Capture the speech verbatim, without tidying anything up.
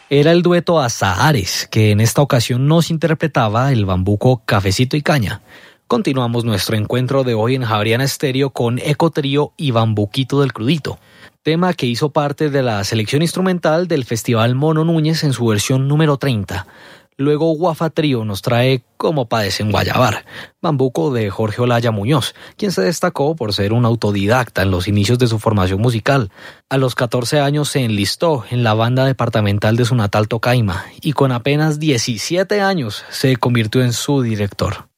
Era el dueto Azahares, que en esta ocasión nos interpretaba el bambuco Cafecito y Caña. Continuamos nuestro encuentro de hoy en Javeriana Estéreo con Eco Trío y Bambuquito del Crudito, tema que hizo parte de la selección instrumental del Festival Mono Núñez en su versión número treinta. Luego Guafa Trío nos trae Como pa' desenguayabar, bambuco de Jorge Olaya Muñoz, quien se destacó por ser un autodidacta en los inicios de su formación musical. A los catorce años se enlistó en la banda departamental de su natal Tocaima y con apenas diecisiete años se convirtió en su director.